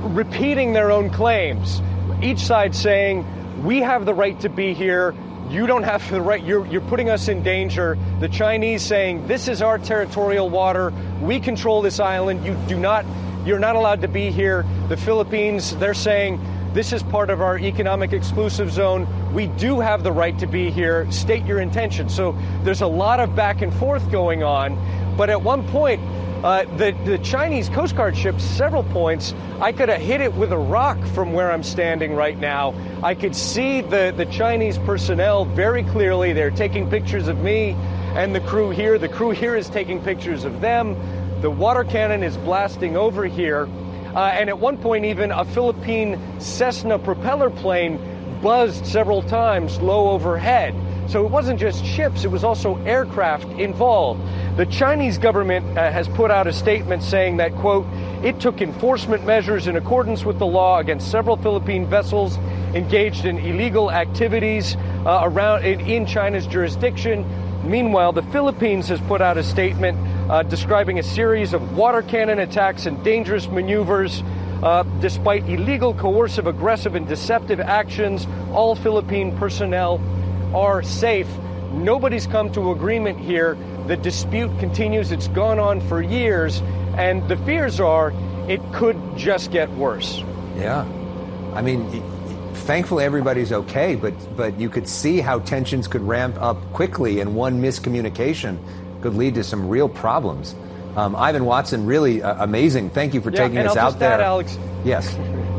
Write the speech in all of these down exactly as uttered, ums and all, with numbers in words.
repeating their own claims. Each side saying, we have the right to be here. You don't have the right. You're, you're putting us in danger. The Chinese saying, this is our territorial water. We control this island. You do not. You're not allowed to be here. The Philippines, they're saying, this is part of our economic exclusive zone. We do have the right to be here. State your intention. So there's a lot of back and forth going on. But at one point, uh, the, the Chinese Coast Guard ship, several points, I could have hit it with a rock from where I'm standing right now. I could see the, the Chinese personnel very clearly. They're taking pictures of me and the crew here. The crew here is taking pictures of them. The water cannon is blasting over here. Uh, and at one point, even a Philippine Cessna propeller plane buzzed several times low overhead. So it wasn't just ships, it was also aircraft involved. The Chinese government uh, has put out a statement saying that, quote, it took enforcement measures in accordance with the law against several Philippine vessels engaged in illegal activities uh, around in, in China's jurisdiction. Meanwhile, the Philippines has put out a statement uh, describing a series of water cannon attacks and dangerous maneuvers. Uh, despite illegal, coercive, aggressive, and deceptive actions, all Philippine personnel are safe. Nobody's come to agreement here. The dispute continues. It's gone on for years, and the fears are it could just get worse. Yeah. I mean, thankfully everybody's okay, but but you could see how tensions could ramp up quickly, and one miscommunication could lead to some real problems. Um, Ivan Watson, really uh, amazing. Thank you for yeah, taking and us I'll out just there. Add, Alex. Yes.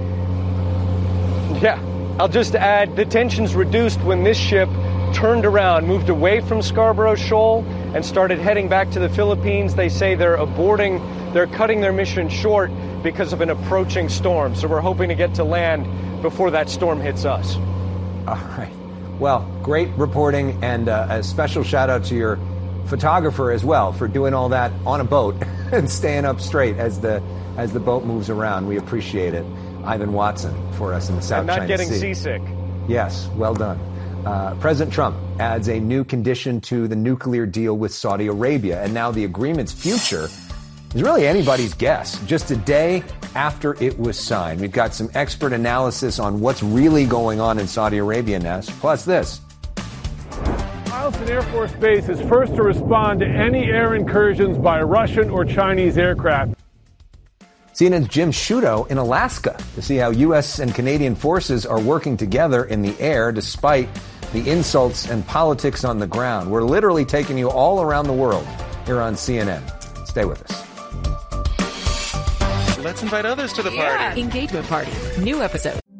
Yeah, I'll just add the tensions reduced when this ship turned around, moved away from Scarborough Shoal, and started heading back to the Philippines. They say they're aborting, they're cutting their mission short because of an approaching storm. So we're hoping to get to land before that storm hits us. All right. Well, great reporting, and uh, a special shout out to your photographer as well for doing all that on a boat and staying up straight as the as the boat moves around. We appreciate it. Ivan Watson for us in the South China Sea. And not getting seasick. Yes, well done. Uh, President Trump adds a new condition to the nuclear deal with Saudi Arabia, and now the agreement's future is really anybody's guess. Just a day after it was signed, we've got some expert analysis on what's really going on in Saudi Arabia now. Plus this. Eielson Air Force Base is first to respond to any air incursions by Russian or Chinese aircraft. C N N's Jim Sciutto in Alaska to see how U S and Canadian forces are working together in the air despite the insults and politics on the ground. We're literally taking you all around the world here on C N N. Stay with us. Let's invite others to the party. Yeah. Engagement Party. New episode.